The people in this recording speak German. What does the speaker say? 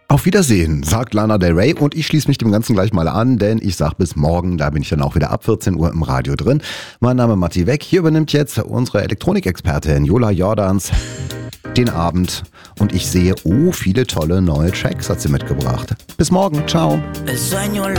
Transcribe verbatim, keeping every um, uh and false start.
Auf Wiedersehen, sagt Lana Del Rey und ich schließe mich dem Ganzen gleich mal an, denn ich sag bis morgen, da bin ich dann auch wieder ab vierzehn Uhr im Radio drin. Mein Name ist Matti Weck, hier übernimmt jetzt unsere Elektronikexpertin Jola Jordans den Abend und ich sehe, oh, viele tolle neue Tracks hat sie mitgebracht. Bis morgen, ciao.